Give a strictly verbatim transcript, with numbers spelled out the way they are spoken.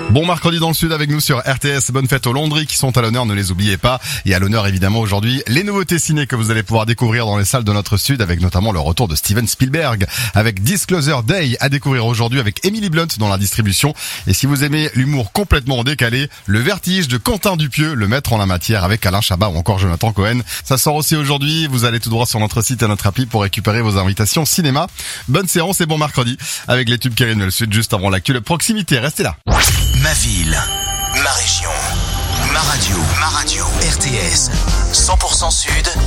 Bon mercredi dans le sud avec nous sur R T S. Bonne fête aux Landry qui sont à l'honneur, ne les oubliez pas. Et à l'honneur évidemment aujourd'hui les nouveautés ciné que vous allez pouvoir découvrir dans les salles de notre sud, avec notamment le retour de Steven Spielberg avec Disclosure Day à découvrir aujourd'hui avec Emily Blunt dans la distribution. Et si vous aimez l'humour complètement décalé, Le Vertige de Quentin Dupieux, le maître en la matière avec Alain Chabat ou encore Jonathan Cohen. Ça sort aussi aujourd'hui. Vous allez tout droit sur notre site et notre appli pour récupérer vos invitations cinéma. Bonne séance et bon mercredi avec les tubes qui arrivent dans le sud juste avant l'actu de proximité. Restez là. Ma ville, ma région, ma radio, ma radio, R T S, cent pour cent Sud,